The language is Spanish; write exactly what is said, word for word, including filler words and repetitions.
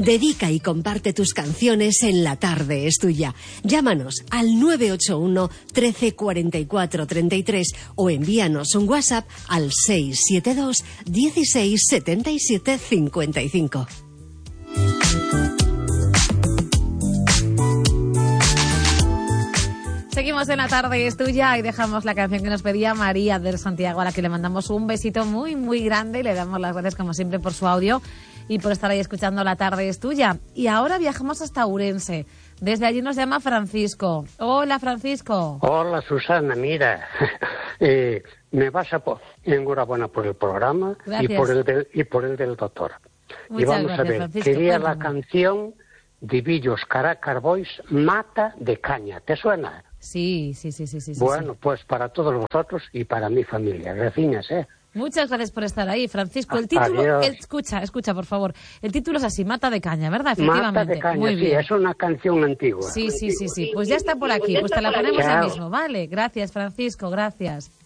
Dedica y comparte tus canciones en La Tarde es Tuya. Llámanos al nueve ocho uno, trece, cuarenta y cuatro, treinta y tres o envíanos un WhatsApp al seis siete dos, dieciséis, setenta y siete, cincuenta y cinco. Seguimos en La Tarde es Tuya y dejamos la canción que nos pedía María del Santiago, a la que le mandamos un besito muy, muy grande y le damos las gracias, como siempre, por su audio y por estar ahí escuchando La Tarde es Tuya. Y ahora viajamos hasta Ourense. Desde allí nos llama Francisco. Hola, Francisco. Hola, Susana. Mira, eh, me vas a... Po- enhorabuena por el programa y por el, del, y por el del doctor. Muchas y vamos gracias, a ver, Francisco. quería Cuéntame. la canción de Villos Caracar Boys, Mata de Caña. ¿Te suena? Sí, sí, sí, sí, sí. Bueno, sí. pues para todos vosotros y para mi familia. Gracias, ¿eh? Muchas gracias por estar ahí, Francisco. El título, Adiós. escucha, escucha, por favor. El título es así, Mata de Caña, ¿verdad? Efectivamente. Mata de Caña, Muy sí, bien. es una canción antigua. Sí, sí, sí, sí. Pues ya está por aquí, pues te la ponemos ya mismo, ¿vale? Gracias, Francisco, gracias.